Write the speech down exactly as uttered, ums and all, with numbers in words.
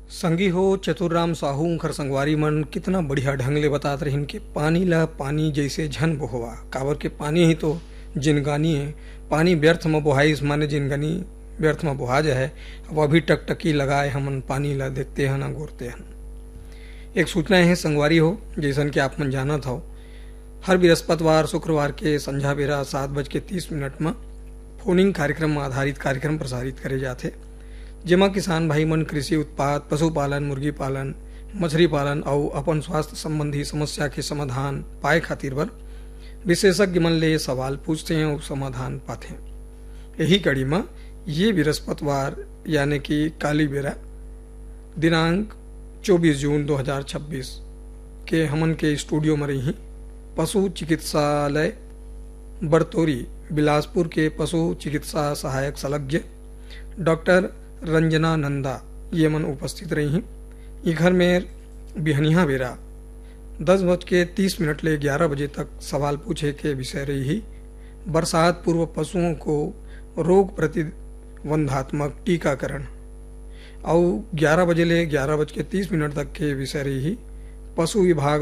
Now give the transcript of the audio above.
संगी हो चतुर्राम साहू खर संगवारी मन कितना बढ़िया ढंग ले बतात रहिन कि पानी ला पानी जैसे झन बोहवा काबर के पानी ही तो जिनगानी है। पानी व्यर्थ में बोहाइस माने जिनगानी व्यर्थ में बोहा जाए। वह भी टकटकी लगाए हमन पानी ला देखते हैं ना गोरते हैं। एक सूचना है संगवारी हो जैसन कि आप मन जानत हो, हर बृहस्पतिवार शुक्रवार के संझा बेरा सात बज के तीस मिनट में फोनिंग कार्यक्रम में आधारित कार्यक्रम प्रसारित करे जाते, जेमा किसान भाई मन कृषि उत्पाद, पशुपालन, मुर्गी पालन, मछली पालन और अपन स्वास्थ्य संबंधी समस्या के समाधान पाए खातिर बर विशेषज्ञ मन ले सवाल पूछते हैं और समाधान पाते हैं। यही कड़ी में ये बृहस्पतिवार यानी कि काली बेरा दिनांक चौबीस जून दो हज़ार छब्बीस के हमन के स्टूडियो में रही पशु चिकित्सालय बरतौरी बिलासपुर के पशु चिकित्सा सहायक संलग्न डॉक्टर रंजना नंदा ये मन उपस्थित रही हैं। ये घर में बिहनिया बेरा दस बज के तीस मिनट ले ग्यारह बजे तक सवाल पूछे के विषय रही बरसात पूर्व पशुओं को रोग प्रतिबंधात्मक टीकाकरण और ग्यारह बजे ले ग्यारह बज के तीस मिनट तक के विषय रही पशु विभाग